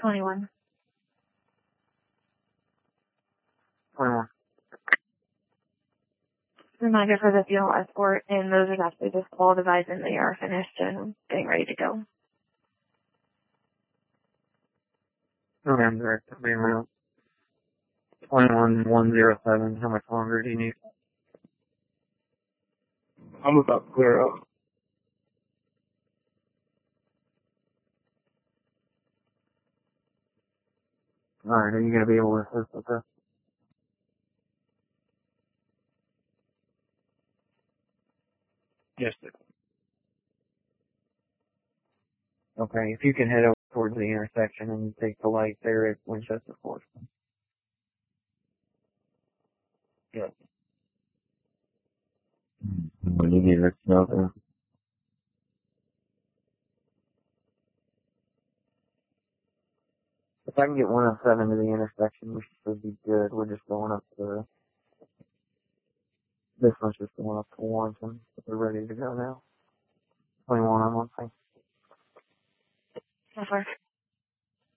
21. 21. Reminder for the funeral escort, and those are actually just all devices, and they are finished and getting ready to go. Okay, I'm direct. I'll be around. 21107. How much longer do you need? I'm about to clear up. Alright, are you going to be able to assist with this? Yes, sir. Okay, if you can head over towards the intersection and take the light there at Winchester Ford. Yes. What do you need to know there? If I can get 107 to the intersection, we should be good. We're just going up to, this one's just going up to Warrenton. We're ready to go now. 21 on one thing. So far.